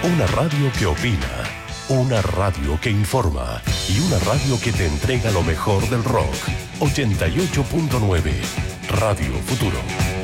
Una radio que opina, una radio que informa y una radio que te entrega lo mejor del rock. 88.9 Radio Futuro.